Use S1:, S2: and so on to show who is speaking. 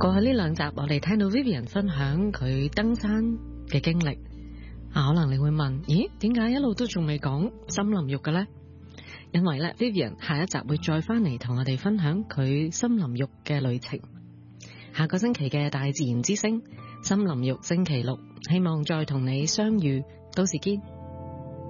S1: 過去呢兩集我哋聽到 Vivian 分享佢登山嘅經歷可能你會問，咦，點解一路都仲未講森林浴嘅呢？因為咧 Vivian 下一集會再翻嚟同我哋分享佢森林浴嘅旅程。下個星期嘅大自然之聲森林浴星期六，希望再同你相遇，到時見。